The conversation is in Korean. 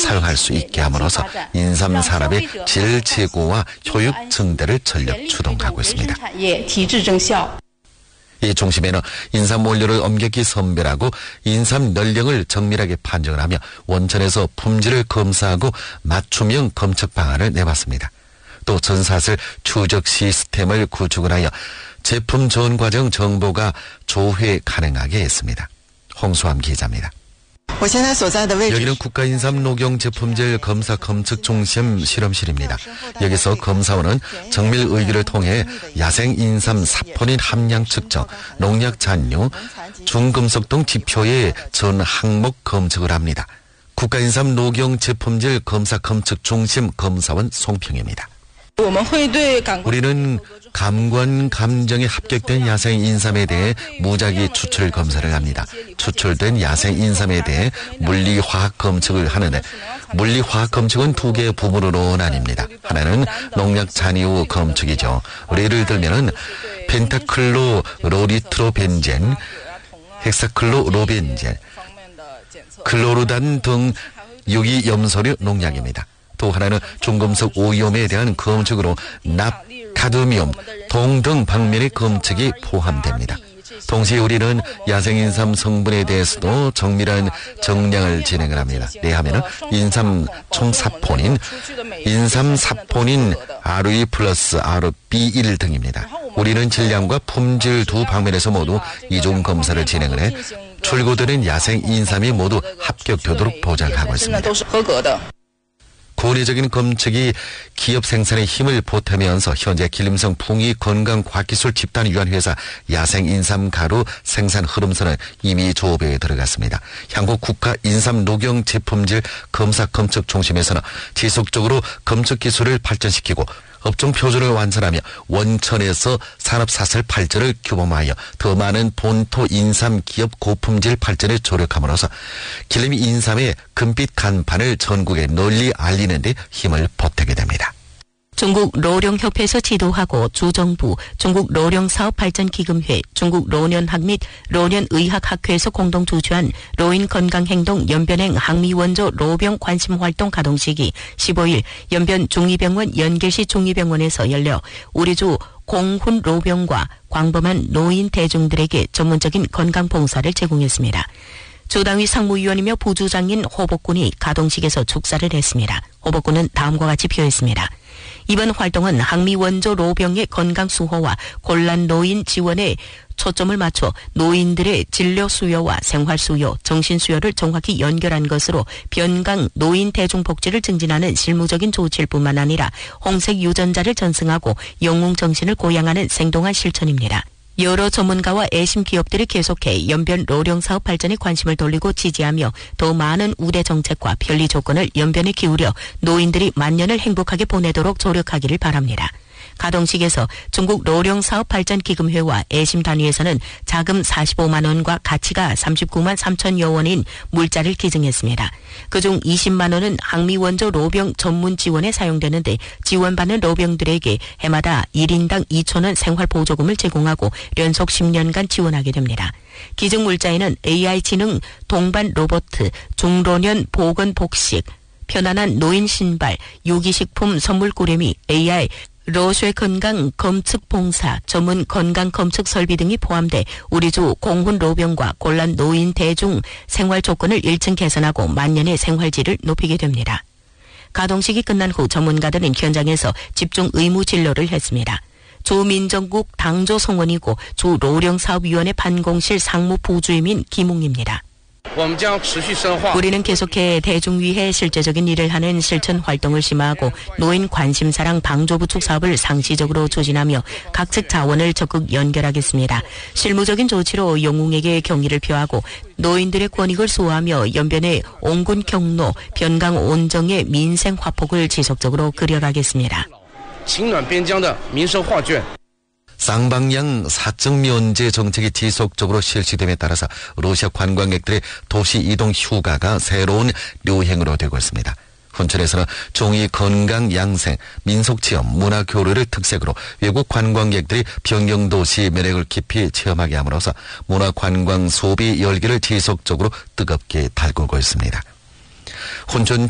사용할 수 있게 함으로써 인삼 산업의 질 제고와 효율 증대를 전력 추동하고 있습니다. 이 중심에는 인삼 원료를 엄격히 선별하고 인삼 연령을 정밀하게 판정을 하며 원천에서 품질을 검사하고 맞춤형 검측 방안을 내봤습니다. 또 전사슬 추적 시스템을 구축을 하여 제품 전 과정 정보가 조회 가능하게 했습니다. 홍수암 기자입니다. 여기는 국가인삼녹용제품질 검사 검측 중심 실험실입니다. 여기서 검사원은 정밀 의기를 통해 야생 인삼 사포닌 함량 측정, 농약 잔류, 중금속 등 지표의 전 항목 검측을 합니다. 국가인삼녹용제품질 검사 검측 중심 검사원 송평입니다. 우리는 감관 감정에 합격된 야생 인삼에 대해 무작위 추출 검사를 합니다. 추출된 야생 인삼에 대해 물리화학 검측을 하는데 물리화학 검측은 두 개의 부분으로 나뉩니다. 하나는 농약 잔류 검측이죠. 예를 들면은 펜타클로로니트로벤젠, 헥사클로로벤젠, 클로르단 등 유기염소류 농약입니다. 또 하나는 중금속 오염에 대한 검측으로 납, 카드뮴, 동 등 방면의 검측이 포함됩니다. 동시에 우리는 야생인삼 성분에 대해서도 정밀한 정량을 진행을 합니다. 하면은 인삼 총사포닌, 인삼 사포닌 RE 플러스 RB1 등입니다. 우리는 질량과 품질 두 방면에서 모두 이중 검사를 진행을 해 출고되는 야생 인삼이 모두 합격되도록 보장하고 있습니다. 고래적인 검측이 기업 생산에 힘을 보태면서 현재 길림성 풍의건강과학기술 집단위원회에서 야생인삼 가루 생산 흐름선은 이미 조업에 들어갔습니다. 향후 국가인삼녹용제품질 검사 검측 중심에서는 지속적으로 검측 기술을 발전시키고 업종 표준을 완성하며 원천에서 산업사슬 발전을 규범하여 더 많은 본토 인삼 기업 고품질 발전에 조력함으로써 길림 인삼의 금빛 간판을 전국에 널리 알리는 데 힘을 보태게 됩니다. 중국 로령협회에서 지도하고 주정부, 중국 로령사업발전기금회, 중국 로년학 및 로년의학학회에서 공동 주최한 로인건강행동 연변행 항미원조 로병 관심활동 가동식이 15일 연변 중의병원 연길시 중의병원에서 열려 우리주 공훈 로병과 광범한 노인 대중들에게 전문적인 건강봉사를 제공했습니다. 주당위 상무위원이며 부주장인 호복군이 가동식에서 축사를 했습니다. 호복군은 다음과 같이 표했습니다. 이번 활동은 항미원조 로병의 건강 수호와 곤란 노인 지원에 초점을 맞춰 노인들의 진료 수요와 생활 수요, 정신 수요를 정확히 연결한 것으로 변강 노인 대중복지를 증진하는 실무적인 조치일 뿐만 아니라 홍색 유전자를 전승하고 영웅 정신을 고양하는 생동한 실천입니다. 여러 전문가와 애심 기업들이 계속해 연변 로령사업 발전에 관심을 돌리고 지지하며 더 많은 우대 정책과 편리 조건을 연변에 기울여 노인들이 만년을 행복하게 보내도록 조력하기를 바랍니다. 가동식에서 중국 로령사업발전기금회와 애심단위에서는 자금 45만 원과 가치가 39만 3천여 원인 물자를 기증했습니다. 그중 20만 원은 항미원조 로병 전문 지원에 사용되는데 지원받는 로병들에게 해마다 1인당 2천 원 생활보조금을 제공하고 연속 10년간 지원하게 됩니다. 기증 물자에는 AI 지능 동반 로봇, 중로년 보건복식, 편안한 노인 신발, 유기식품 선물 꾸러미, AI 로쉐 건강 검측 봉사, 전문 건강 검측 설비 등이 포함돼 우리주 공훈 로병과 곤란 노인 대중 생활 조건을 1층 개선하고 만년의 생활질을 높이게 됩니다. 가동식이 끝난 후 전문가들은 현장에서 집중 의무 진료를 했습니다. 조민정국 당조 성원이고 주 로령사업위원회 반공실 상무 부주임인 김웅입니다. 우리는 계속해 대중위해 실제적인 일을 하는 실천 활동을 심화하고 노인 관심사랑 방조부축 사업을 상시적으로 추진하며 각측 자원을 적극 연결하겠습니다. 실무적인 조치로 영웅에게 경의를 표하고 노인들의 권익을 수호하며 연변의 온군 경로, 변강 온정의 민생 화폭을 지속적으로 그려가겠습니다. 쌍방향 사적 면제 정책이 지속적으로 실시됨에 따라서 러시아 관광객들의 도시 이동 휴가가 새로운 류행으로 되고 있습니다. 훈천에서는 종이 건강 양생, 민속 체험, 문화 교류를 특색으로 외국 관광객들이 변경도시 매력을 깊이 체험하게 함으로써 문화 관광 소비 열기를 지속적으로 뜨겁게 달구고 있습니다. 훈천